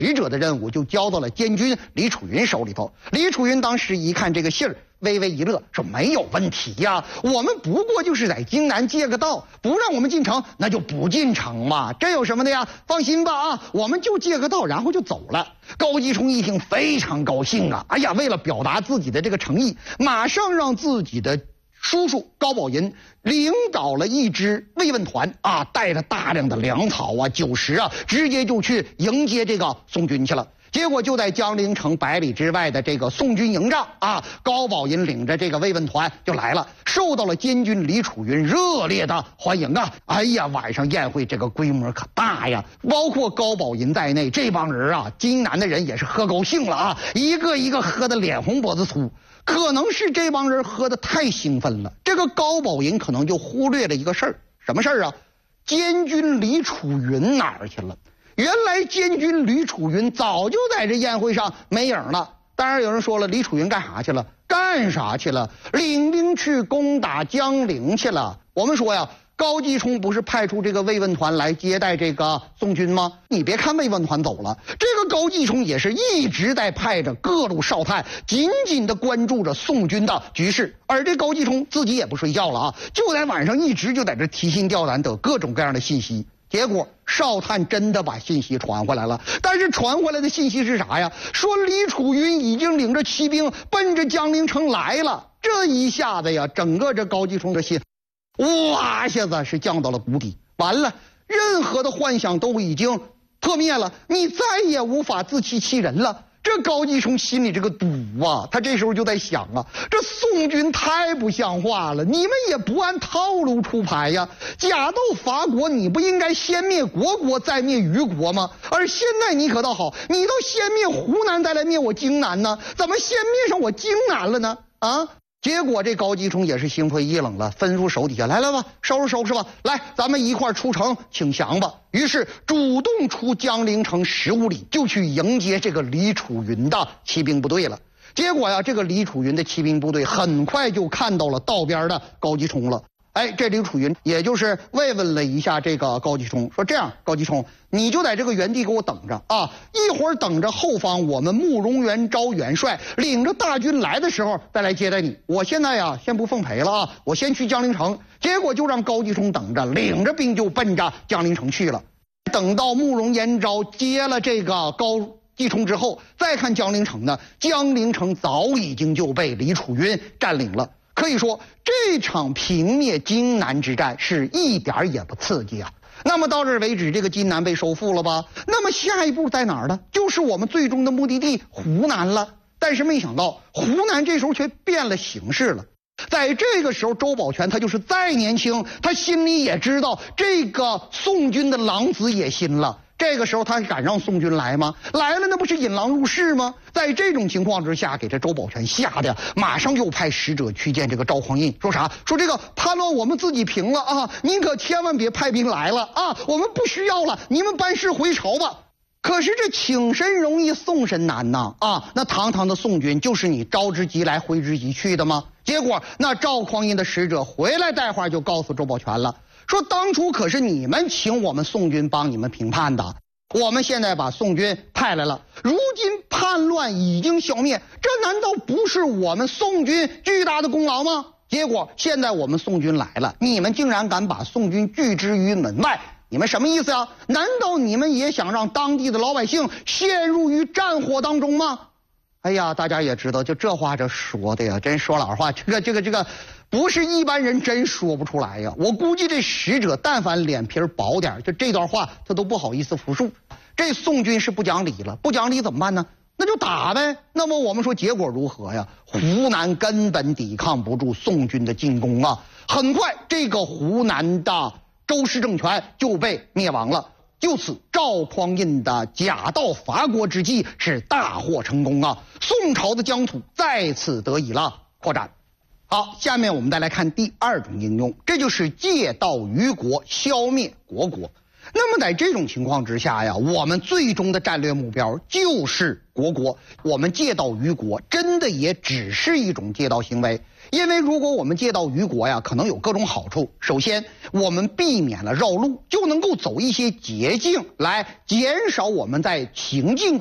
使者的任务就交到了监军李楚云手里头。李楚云当时一看这个信儿，微微一乐，说没有问题呀，我们不过就是在京南借个道，不让我们进城，那就不进城嘛，这有什么的呀？放心吧啊，我们就借个道，然后就走了。高继冲一听非常高兴啊，哎呀，为了表达自己的这个诚意，马上让自己的叔叔高宝银领导了一支慰问团啊，带着大量的粮草啊、酒食啊，直接就去迎接这个宋军去了。结果就在江陵城100里之外的这个宋军营帐啊，高宝银领着这个慰问团就来了，受到了监军李楚云热烈的欢迎啊！哎呀，晚上宴会这个规模可大呀，包括高宝银在内，这帮人啊，京南的人也是喝高兴了啊，一个一个喝得脸红脖子粗。可能是这帮人喝得太兴奋了，这个高宝银可能就忽略了一个事儿，什么事儿啊？监军李楚云哪儿去了？原来监军李楚云早就在这宴会上没影了。当然有人说了，李楚云干啥去了？干啥去了？领兵去攻打江陵去了。我们说呀，高继冲不是派出这个慰问团来接待这个宋军吗？你别看慰问团走了，这个高继冲也是一直在派着各路哨探紧紧地关注着宋军的局势。而这高继冲自己也不睡觉了啊，就在晚上一直就在这提心吊胆等各种各样的信息。结果哨探真的把信息传回来了，但是传回来的信息是啥呀？说李楚云已经领着骑兵奔着江陵城来了。这一下子呀，整个这高继冲的心哇一下子是降到了谷底，完了，任何的幻想都已经破灭了，你再也无法自欺欺人了。这高继冲心里这个堵啊，他这时候就在想啊，这宋军太不像话了，你们也不按套路出牌呀！假斗伐国，你不应该先灭国再灭虞国吗？而现在你可倒好，你都先灭湖南再来灭我荆南呢，怎么先灭上我荆南了呢？啊！结果这高继冲也是心灰意冷了，吩咐手底下来吧，收拾收拾吧，来，咱们一块出城请降吧。于是主动出江陵城15里，就去迎接这个李楚云的骑兵部队了。结果呀，这个李楚云的骑兵部队很快就看到了道边的高继冲了。哎，这李楚云也就是慰问了一下这个高继冲，说这样，高继冲，你就在这个原地给我等着啊，一会儿等着后方我们慕容元昭元帅领着大军来的时候再来接待你。我现在呀，先不奉陪了啊，我先去江陵城。结果就让高继冲等着，领着兵就奔着江陵城去了。等到慕容元昭接了这个高继冲之后，再看江陵城呢，江陵城早已经就被李楚云占领了。可以说这场平灭荆南之战是一点也不刺激啊。那么到这儿为止，这个荆南被收复了吧？那么下一步在哪儿呢？就是我们最终的目的地湖南了。但是没想到湖南这时候却变了形势了。在这个时候，周保全他就是再年轻，他心里也知道这个宋军的狼子野心了。这个时候他敢让宋军来吗？来了那不是引狼入室吗？在这种情况之下，给这周保全吓得马上又派使者去见这个赵匡胤，说啥？说这个叛乱我们自己平了啊，您可千万别派兵来了啊，我们不需要了，你们班师回朝吧。可是这请神容易送神难呐啊！那堂堂的宋军就是你召之即来挥之即去的吗？结果那赵匡胤的使者回来带话就告诉周保全了，说当初可是你们请我们宋军帮你们平叛的，我们现在把宋军派来了，如今叛乱已经消灭，这难道不是我们宋军巨大的功劳吗？结果现在我们宋军来了，你们竟然敢把宋军拒之于门外，你们什么意思啊？难道你们也想让当地的老百姓陷入于战火当中吗？哎呀，大家也知道，就这话这说的呀，真说老实话，这个不是一般人真说不出来呀。我估计这使者但凡脸皮薄点，就这段话他都不好意思复述。这宋军是不讲理了，不讲理怎么办呢？那就打呗。那么我们说结果如何呀？湖南根本抵抗不住宋军的进攻啊！很快，这个湖南的周氏政权就被灭亡了。就此，赵匡胤的假道伐国之计是大获成功啊！宋朝的疆土再次得以了扩展。好，下面我们再来看第二种应用，这就是借道于国，消灭国国。 那么在这种情况之下呀，我们最终的战略目标就是国。我们借道于国，真的也只是一种借道行为。因为如果我们借道于国呀，可能有各种好处。首先，我们避免了绕路，就能够走一些捷径来减少我们在情境